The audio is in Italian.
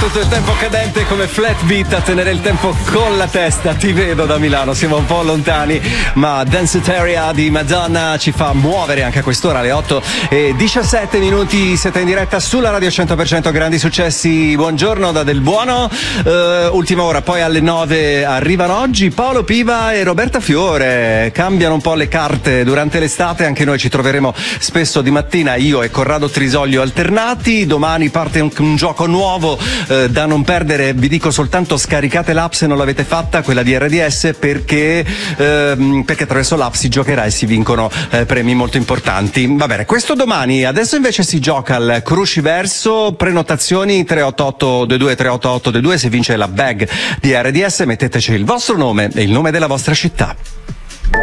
soprattutto il tempo cadente come flat beat a tenere il tempo con la testa. Ti vedo da Milano, siamo un po' lontani, ma Danceteria di Madonna ci fa muovere anche a quest'ora, alle 8:17. Siete in diretta sulla Radio 100% Grandi Successi. Buongiorno da Del Buono. Ultima ora, poi alle 9 arrivano oggi Paolo Piva e Roberta Fiore. Cambiano un po' le carte durante l'estate, anche noi ci troveremo spesso di mattina, io e Corrado Trisoglio alternati. Domani parte un gioco nuovo da non perdere. Vi dico soltanto: scaricate l'app se non l'avete fatta, quella di RDS, perché attraverso l'app si giocherà e si vincono premi molto importanti. Va bene, questo domani. Adesso invece si gioca al Cruciverso. Prenotazioni 38822 38822. Si vince la bag di RDS. Metteteci il vostro nome e il nome della vostra città.